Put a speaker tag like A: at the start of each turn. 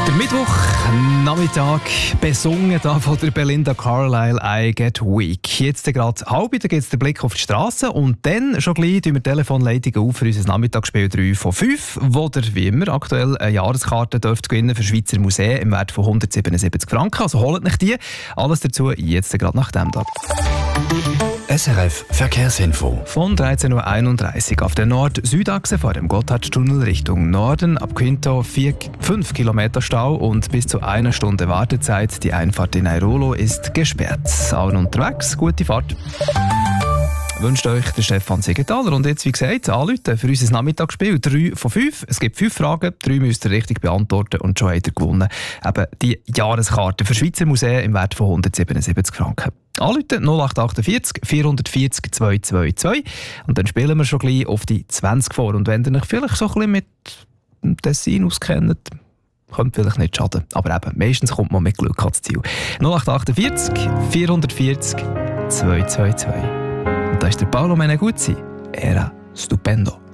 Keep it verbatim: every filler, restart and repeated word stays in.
A: Der Mittwochnachmittag besungen da von der Belinda Carlisle «I Get Weak». Jetzt gerade halb, da gibt es den Blick auf die Straße und dann schon gleich tun wir die Telefonleitungen auf für unser Nachmittagsspiel drei von fünf, wo ihr wie immer aktuell eine Jahreskarte dürft gewinnen für Schweizer Museen im Wert von hundertsiebenundsiebzig Franken. Also holt nicht die. Alles dazu jetzt gerade nach dem da.
B: S R F Verkehrsinfo.
A: Von dreizehn Uhr einunddreißig auf der Nord-Süd-Achse vor dem Gotthardtunnel Richtung Norden. Ab Quinto fünf Kilometer Stau und bis zu einer Stunde Wartezeit. Die Einfahrt in Airolo ist gesperrt. Allen unterwegs, gute Fahrt. Wünscht euch der Stefan Siegenthaler. Und jetzt, wie gesagt, anrufen für unser Nachmittagsspiel drei von fünf. Es gibt fünf Fragen, drei müsst ihr richtig beantworten und schon habt ihr gewonnen. Eben die Jahreskarte für Schweizer Museen im Wert von hundertsiebenundsiebzig Franken. Anrufen null acht achtundvierzig vierhundertvierzig zweihundertzweiundzwanzig und dann spielen wir schon gleich auf die zwanzig vor. Und wenn ihr euch vielleicht so ein bisschen mit dem Tessin auskennt, könnte vielleicht nicht schaden. Aber eben, meistens kommt man mit Glück ans Ziel. null acht achtundvierzig vierhundertvierzig zweihundertzweiundzwanzig. Und da ist der Paolo Meneguzzi. Era stupendo.